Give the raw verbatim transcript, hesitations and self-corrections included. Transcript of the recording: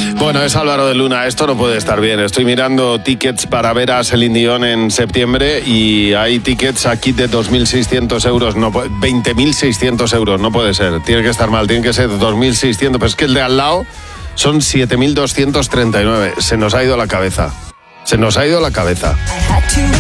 Bueno, es Álvaro de Luna, esto no puede estar bien. Estoy mirando tickets para ver a Celine Dion en septiembre y hay tickets aquí de dos mil seiscientos euros, no, veinte mil seiscientos euros, no puede ser. Tiene que estar mal, tiene que ser dos mil seiscientos, pero es que el de al lado son siete mil doscientos treinta y nueve. Se nos ha ido la cabeza. Se nos ha ido la cabeza.